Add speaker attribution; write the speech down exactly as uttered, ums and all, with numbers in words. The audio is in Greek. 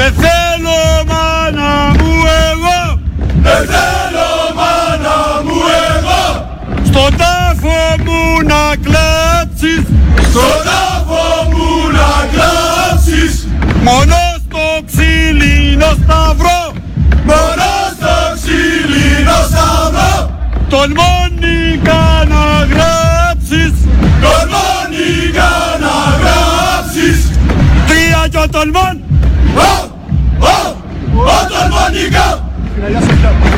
Speaker 1: Δεν θέλω μάνα μου εγώ,
Speaker 2: δεν θέλω μάνα μου εγώ,
Speaker 1: στον τάφο μου να κλάψεις,
Speaker 2: στον τάφο μου να κλάψεις,
Speaker 1: μόνο στο ξύλινο σταυρό,
Speaker 2: μόνο στο ξύλινο σταυρό,
Speaker 1: τολμόνικα να γράψεις,
Speaker 2: τολμόνικα να γράψεις,
Speaker 1: τρία κι ο τολμών,
Speaker 2: ο, ο, ο τολμόνικα.